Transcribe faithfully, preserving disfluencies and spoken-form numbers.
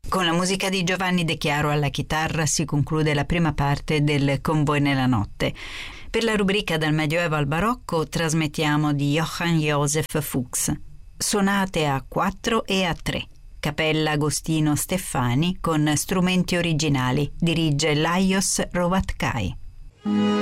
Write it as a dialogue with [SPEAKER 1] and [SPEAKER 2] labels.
[SPEAKER 1] Con la musica di Giovanni De Chiaro alla chitarra si conclude la prima parte del Con voi nella notte. Per la rubrica Dal Medioevo al Barocco trasmettiamo di Johann Joseph Fuchs, sonate a quattro e a tre. Cappella Agostino Steffani con strumenti originali. Dirige Lajos Rovatkai.